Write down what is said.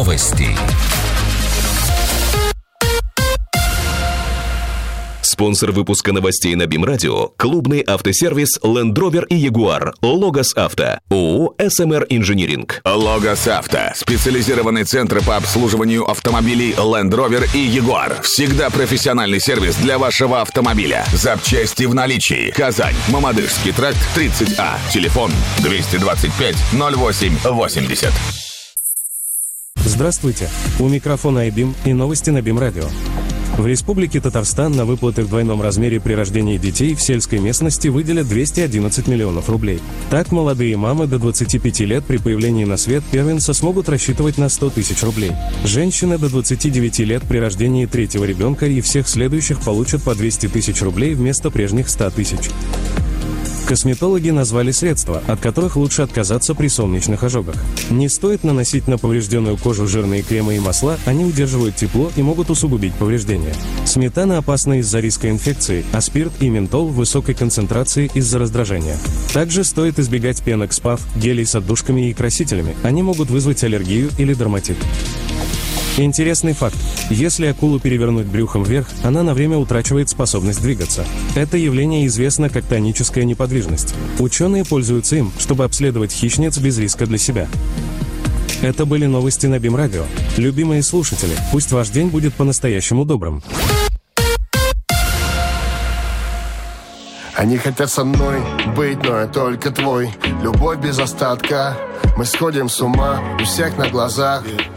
Новости. Спонсор выпуска новостей на БИМ Радио – клубный автосервис Land Rover и Jaguar, Logos Авто, ООО «СМР Инжиниринг». Logos Авто – специализированный центр по обслуживанию автомобилей Land Rover и Jaguar. Всегда профессиональный сервис для вашего автомобиля. Запчасти в наличии. Казань, Мамадышский тракт, 30А. Телефон 225 08 80. Здравствуйте! У микрофона iBIM и новости на БИМ Радио. В Республике Татарстан на выплаты в двойном размере при рождении детей в сельской местности выделят 211 миллионов рублей. Так, молодые мамы до 25 лет при появлении на свет первенца смогут рассчитывать на 100 тысяч рублей. Женщины до 29 лет при рождении третьего ребенка и всех следующих получат по 200 тысяч рублей вместо прежних 100 тысяч. Косметологи назвали средства, от которых лучше отказаться при солнечных ожогах. Не стоит наносить на поврежденную кожу жирные кремы и масла, они удерживают тепло и могут усугубить повреждения. Сметана опасна из-за риска инфекции, а спирт и ментол в высокой концентрации из-за раздражения. Также стоит избегать пенок с ПАФ, гелей с отдушками и красителями, они могут вызвать аллергию или дерматит. Интересный факт. Если акулу перевернуть брюхом вверх, она на время утрачивает способность двигаться. Это явление известно как тоническая неподвижность. Ученые пользуются им, чтобы обследовать хищниц без риска для себя. Это были новости на БИМ Радио. Любимые слушатели, пусть ваш день будет по-настоящему добрым. Они хотят со мной быть, но я только твой. Любовь без остатка. Мы сходим с ума у всех на глазах.